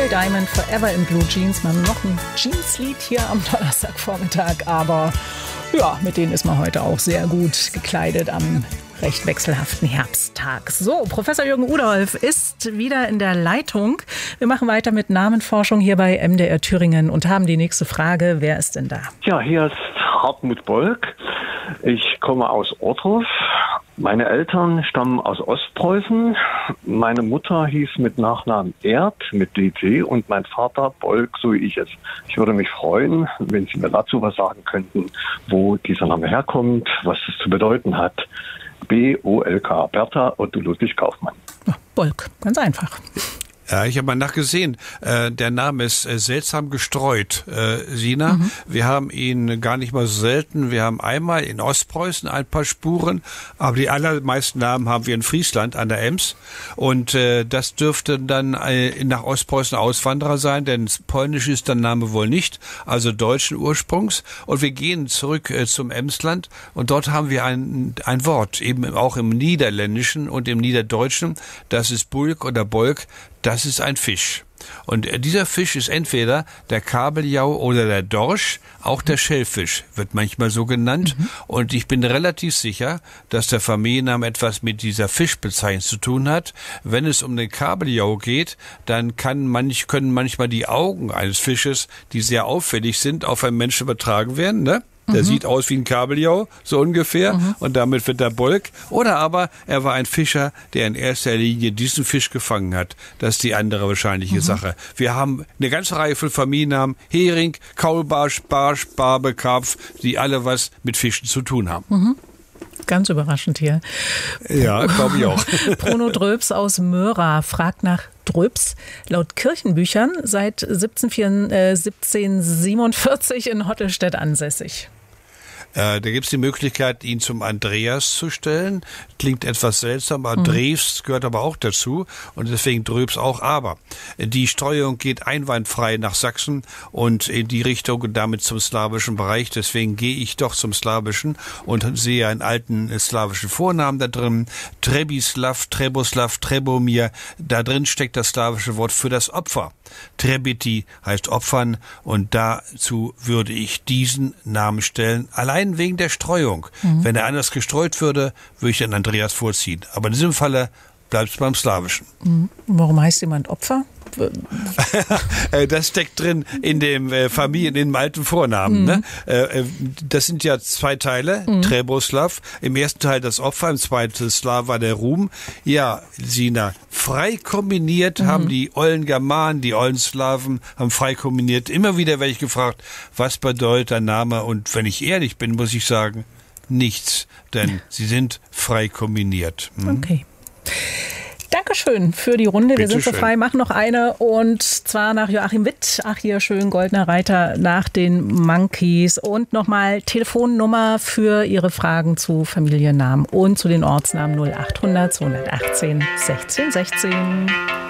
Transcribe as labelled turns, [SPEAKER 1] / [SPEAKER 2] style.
[SPEAKER 1] Neil Diamond, Forever in Blue Jeans. Wir haben noch ein Jeans-Lied hier am Donnerstagvormittag, aber ja, mit denen ist man heute auch sehr gut gekleidet am recht wechselhaften Herbsttag. So, Professor Jürgen Uderholf ist wieder in der Leitung. Wir machen weiter mit Namenforschung hier bei MDR Thüringen und haben die nächste Frage. Wer ist denn da?
[SPEAKER 2] Ja, hier ist Hartmut Bolk. Ich komme aus Ortruf. Meine Eltern stammen aus Ostpreußen. Meine Mutter hieß mit Nachnamen Erd, mit DT, und mein Vater Bolk, so wie ich es. Ich würde mich freuen, wenn Sie mir dazu was sagen könnten, wo dieser Name herkommt, was es zu bedeuten hat. B-O-L-K, Bertha Otto Ludwig Kaufmann.
[SPEAKER 1] Ja, Bolk, ganz einfach.
[SPEAKER 3] Ja, ich habe mal nachgesehen. Der Name ist seltsam gestreut, Sina. Wir haben ihn gar nicht mal so selten. Wir haben einmal in Ostpreußen ein paar Spuren, aber die allermeisten Namen haben wir in Friesland an der Ems. Und das dürfte dann nach Ostpreußen Auswanderer sein, denn polnisch ist der Name wohl nicht, also deutschen Ursprungs. Und wir gehen zurück zum Emsland und dort haben wir ein Wort, eben auch im Niederländischen und im Niederdeutschen. Das ist Bulk oder Bolk. Das ist ein Fisch. Und dieser Fisch ist entweder der Kabeljau oder der Dorsch, auch der Schellfisch wird manchmal so genannt. Und ich bin relativ sicher, dass der Familienname etwas mit dieser Fischbezeichnung zu tun hat. Wenn es um den Kabeljau geht, dann können manchmal die Augen eines Fisches, die sehr auffällig sind, auf einen Menschen übertragen werden, ne? Der sieht aus wie ein Kabeljau, so ungefähr, und damit wird er Bolk. Oder aber er war ein Fischer, der in erster Linie diesen Fisch gefangen hat. Das ist die andere wahrscheinliche Sache. Wir haben eine ganze Reihe von Familiennamen: Hering, Kaulbarsch, Barsch, Barbe, Karpf, die alle was mit Fischen zu tun haben.
[SPEAKER 1] Ganz überraschend hier.
[SPEAKER 3] Ja, glaube ich auch.
[SPEAKER 1] Bruno Dröps aus Möhra fragt nach Dröps. Laut Kirchenbüchern seit 1747 in Hottelstedt ansässig.
[SPEAKER 3] Da gibt es die Möglichkeit, ihn zum Andreas zu stellen. Klingt etwas seltsam, aber Drews gehört aber auch dazu und deswegen Dröps auch. Aber die Streuung geht einwandfrei nach Sachsen und in die Richtung und damit zum slawischen Bereich. Deswegen gehe ich doch zum Slawischen und sehe einen alten slawischen Vornamen da drin. Trebislav, Treboslav, Trebomir. Da drin steckt das slawische Wort für das Opfer. Trebiti heißt Opfern und dazu würde ich diesen Namen stellen. Allein wegen der Streuung. Wenn er anders gestreut würde, würde ich den Andreas vorziehen. Aber in diesem Falle bleibt es beim Slawischen.
[SPEAKER 1] Warum heißt jemand Opfer?
[SPEAKER 3] Das steckt drin in dem in dem alten Vornamen. Ne? Das sind ja zwei Teile, Treboslav. Im ersten Teil das Opfer, im zweiten Slava der Ruhm. Ja, Sina, frei kombiniert haben die ollen Germanen, die ollen Slawen, haben frei kombiniert. Immer wieder werde ich gefragt, was bedeutet der Name? Und wenn ich ehrlich bin, muss ich sagen, nichts. Denn sie sind frei kombiniert.
[SPEAKER 1] Okay. Dankeschön für die Runde. Wir sind so frei, machen noch eine und zwar nach Joachim Witt. Ach, hier schön, Goldener Reiter nach den Monkeys. Und nochmal Telefonnummer für Ihre Fragen zu Familiennamen und zu den Ortsnamen 0800 218 16 16.